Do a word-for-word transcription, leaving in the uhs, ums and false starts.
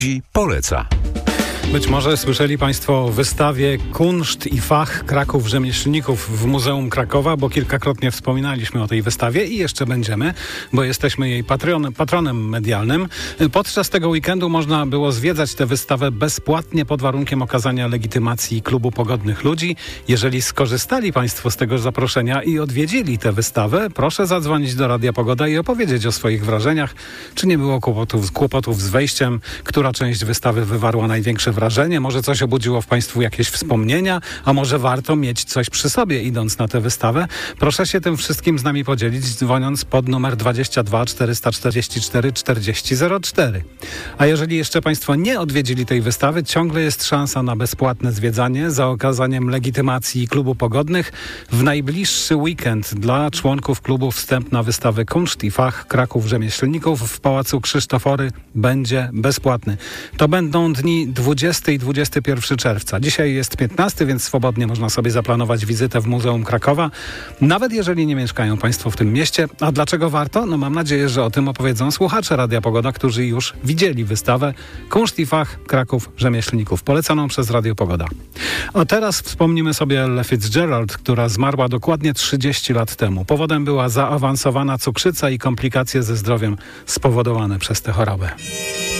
Poleca. Być może słyszeli Państwo o wystawie Kunszt i Fach Kraków Rzemieślników w Muzeum Krakowa, bo kilkakrotnie wspominaliśmy o tej wystawie i jeszcze będziemy, bo jesteśmy jej patron, patronem medialnym. Podczas tego weekendu można było zwiedzać tę wystawę bezpłatnie pod warunkiem okazania legitymacji Klubu Pogodnych Ludzi. Jeżeli skorzystali Państwo z tego zaproszenia i odwiedzili tę wystawę, proszę zadzwonić do Radia Pogoda i opowiedzieć o swoich wrażeniach. Czy nie było kłopotów, kłopotów z wejściem? Która część wystawy wywarła największe wrażenie? Może coś obudziło w Państwu jakieś wspomnienia? A może warto mieć coś przy sobie, idąc na tę wystawę? Proszę się tym wszystkim z nami podzielić, dzwoniąc pod numer dwadzieścia dwa czterysta czterdzieści cztery czterdzieści zero cztery. A jeżeli jeszcze Państwo nie odwiedzili tej wystawy, ciągle jest szansa na bezpłatne zwiedzanie za okazaniem legitymacji Klubu Pogodnych. W najbliższy weekend dla członków klubu wstęp na wystawę Kunszt i Fach Kraków Rzemieślników w Pałacu Krzysztofory będzie bezpłatny. To będą dni dwudziesty i dwudziesty pierwszy czerwca. Dzisiaj jest piętnasty, więc swobodnie można sobie zaplanować wizytę w Muzeum Krakowa, nawet jeżeli nie mieszkają Państwo w tym mieście. A dlaczego warto? No mam nadzieję, że o tym opowiedzą słuchacze Radia Pogoda, którzy już widzieli wystawę Kunszt i Fach Kraków Rzemieślników, polecaną przez Radio Pogoda. A teraz wspomnimy sobie Ellę Fitzgerald, która zmarła dokładnie trzydzieści lat temu. Powodem była zaawansowana cukrzyca i komplikacje ze zdrowiem spowodowane przez tę chorobę.